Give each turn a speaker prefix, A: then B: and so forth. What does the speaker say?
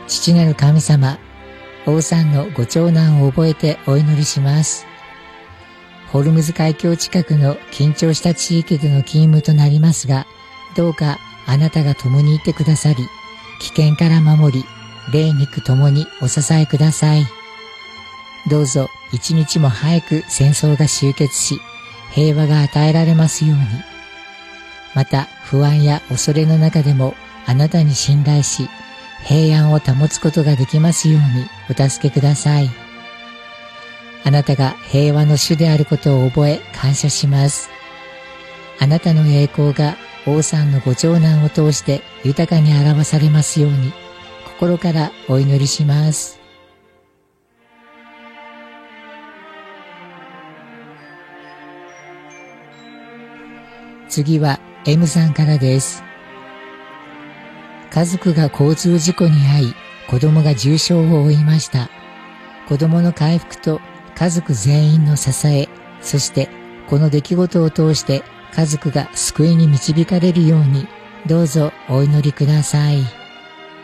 A: 父なる神様、王さんのご長男を覚えてお祈りします。ホルムズ海峡近くの緊張した地域での勤務となりますが、どうかあなたが共にいてくださり、危険から守り、霊肉共にお支えください。どうぞ一日も早く戦争が終結し、平和が与えられますように。また不安や恐れの中でもあなたに信頼し、平安を保つことができますようにお助けください。あなたが平和の主であることを覚え感謝します。あなたの栄光が王さんのご長男を通して豊かに表されますように、心からお祈りします。次は M さんからです。家族が交通事故に遭い、子供が重傷を負いました。子供の回復と家族全員の支え、そしてこの出来事を通して家族が救いに導かれるように、どうぞお祈りください。